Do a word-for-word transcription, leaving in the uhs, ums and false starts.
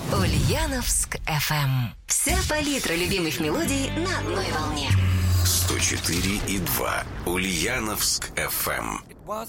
Ульяновск эф эм. Вся палитра любимых мелодий на одной волне. сто четыре и два Ульяновск эф эм. It was